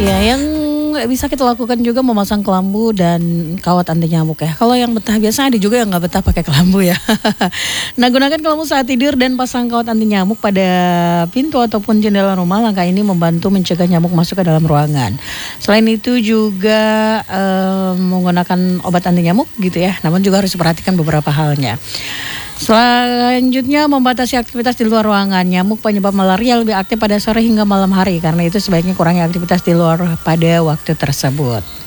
Iya, yang bisa kita lakukan juga memasang kelambu dan kawat anti nyamuk ya. Kalau yang betah, biasanya ada juga yang nggak betah pakai kelambu ya. Nah, gunakan kelambu saat tidur dan pasang kawat anti nyamuk pada pintu ataupun jendela rumah. Langkah ini membantu mencegah nyamuk masuk ke dalam ruangan. Selain itu juga menggunakan obat anti nyamuk gitu ya. Namun juga harus diperhatikan beberapa halnya. Selanjutnya, membatasi aktivitas di luar ruangan. Nyamuk penyebab malaria lebih aktif pada sore hingga malam hari. Karena itu sebaiknya kurangi aktivitas di luar pada waktu tersebut.